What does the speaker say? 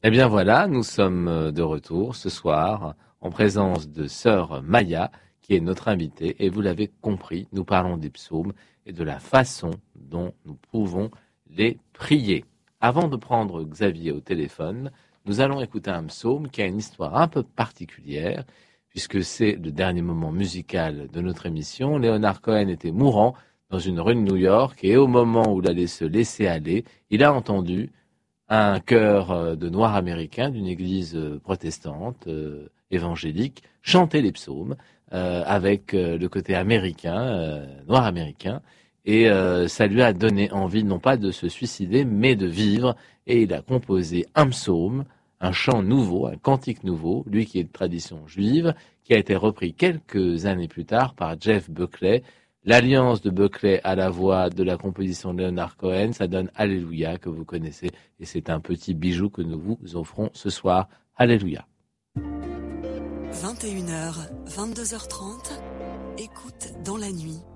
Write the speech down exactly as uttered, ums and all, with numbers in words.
Eh bien voilà, nous sommes de retour ce soir en présence de sœur Maya, qui est notre invitée. Et vous l'avez compris, nous parlons des psaumes et de la façon dont nous pouvons les prier. Avant de prendre Xavier au téléphone, nous allons écouter un psaume qui a une histoire un peu particulière, puisque c'est le dernier moment musical de notre émission. Leonard Cohen était mourant dans une rue de New York, et au moment où il allait se laisser aller, il a entendu un chœur de noirs américains d'une église protestante, euh, évangélique, chanter les psaumes euh, avec euh, le côté américain, euh, noir américain, et euh, ça lui a donné envie non pas de se suicider, mais de vivre, et il a composé un psaume, un chant nouveau, un cantique nouveau, lui qui est de tradition juive, qui a été repris quelques années plus tard par Jeff Buckley. L'alliance de Buckley à la voix de la composition de Leonard Cohen, ça donne Alléluia que vous connaissez, et c'est un petit bijou que nous vous offrons ce soir. Alléluia. vingt et une heures, vingt-deux heures trente, écoute dans la nuit.